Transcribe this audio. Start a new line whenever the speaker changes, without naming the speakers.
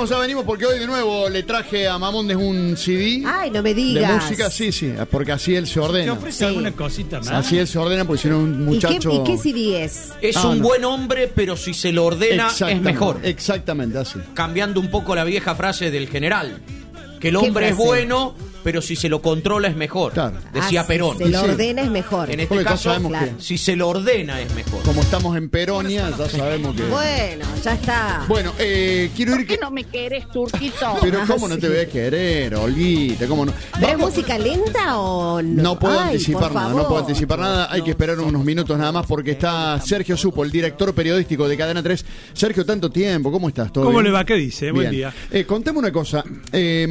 ya venimos, porque hoy de nuevo le traje a Mamondes un CD.
Ay, no me digas.
De música, sí, porque así él se ordena.
¿Te ofrece alguna cosita más?
Así él se ordena, porque si no un muchacho...
¿Y qué CD es?
Es un buen hombre, pero si se lo ordena es mejor.
Exactamente, así.
Cambiando un poco la vieja frase del general. Que el hombre es
frase?
bueno, pero si se lo controla es mejor.
Claro.
Decía Perón.
Si se lo ordena es mejor.
En este
Porque
caso,
sabemos que-
si se lo ordena es mejor.
Como estamos en Peronia, ya sabemos que...
Bueno, ya está.
Bueno, quiero ir...
¿Por qué no me querés, Turquito?
Pero ¿cómo no te voy a querer, Olguita? ¿Cómo no?
¿Pero es música lenta o no?
No puedo
Ay,
anticipar
por
nada,
favor.
no puedo anticipar nada. Hay que esperar unos minutos nada más porque está Sergio Supo, el director periodístico de Cadena 3. Sergio, tanto tiempo, ¿cómo estás? ¿Todo
¿Cómo
bien?
le va? ¿Qué dice? Buen
Bien.
día.
Contame una cosa.